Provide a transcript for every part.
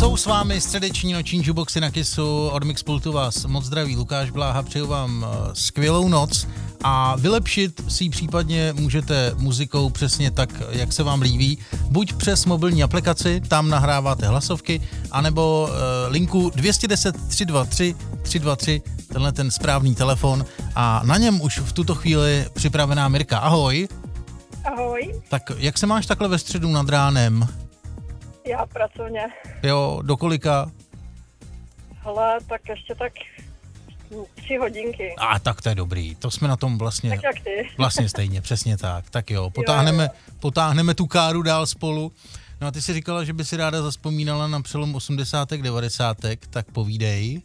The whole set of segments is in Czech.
Jsou s vámi středeční noční jukeboxy na Kissu, od Mixpultu vás moc zdraví Lukáš Bláha, přeju vám skvělou noc a vylepšit si ji případně můžete muzikou přesně tak, jak se vám líbí, buď přes mobilní aplikaci, tam nahráváte hlasovky, anebo linku 210 323 323, tenhle ten správný telefon a na něm už v tuto chvíli připravená Mirka. Ahoj. Ahoj. Tak jak se máš takhle ve středu nad ránem? Já pracovně. Jo, do kolika? Hele, tak ještě tak 3 hodinky. Tak to je dobrý, to jsme na tom vlastně, tak jak ty. vlastně stejně, přesně tak. Tak jo, potáhneme tu káru dál spolu. No a ty si říkala, že by si ráda zazpomínala na přelom 80. 90. tak povídej.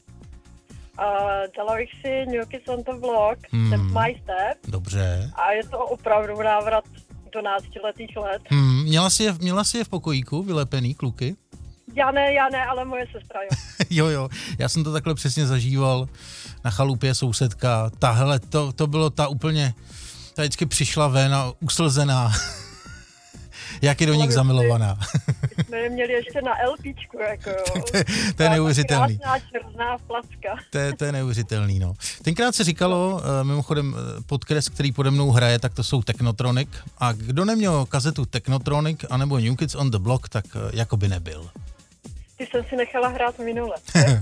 Dala bych si New Kids on the Block, Step My Step. Dobře. A je to opravdu návrat do 12letých let. Měla jsi je v pokojíku, vylepený kluky? Já ne, ale moje sestra, jo. Jo, já jsem to takhle přesně zažíval na chalupě sousedka. Tahle, to bylo ta úplně, ta vždycky přišla ven a uslzená. Jak je do nich zamilovaná. Jsme je měli ještě na LPčku, jako jo. To je neuvěřitelný. Krásná černá placka. To je neuvěřitelný, no. Tenkrát se říkalo, mimochodem podkres, který pode mnou hraje, tak to jsou Technotronic. A kdo neměl kazetu Technotronic anebo New Kids on the Block, tak jako by nebyl. Ty jsem si nechala hrát minule.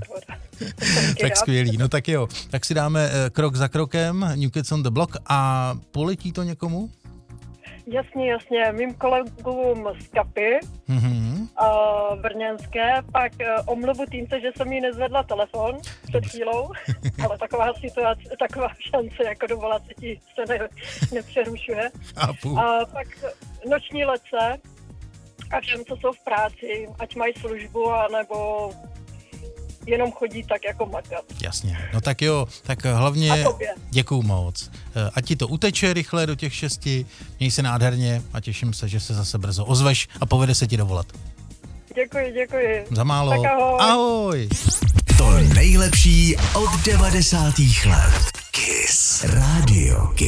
Tak skvělý, no tak jo. Tak si dáme krok za krokem New Kids on the Block a poletí to někomu? Jasně, mým kolegům z Kapy, brněnské, pak omluvu týmce, že jsem jí nezvedla telefon před chvílou, ale taková situace, taková šance, jako dovolat se ti se nepřerušuje. A pak noční letce a všem, co jsou v práci, ať mají službu, anebo jenom chodí tak jako makat. Jasně, no tak jo, tak hlavně děkuju moc. Ať ti to uteče rychle do těch 6, měj se nádherně a těším se, že se zase brzo ozveš a povede se ti dovolat. Děkuji. Za málo. Tak ahoj. Ahoj. To nejlepší od 90. let. Kiss Radio Kiss.